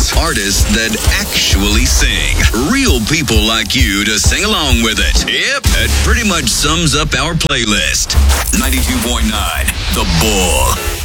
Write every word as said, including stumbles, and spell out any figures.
playlist. Artists that actually sing. Real people like you to sing along with it. Yep, that pretty much sums up our playlist. ninety-two point nine The Bull.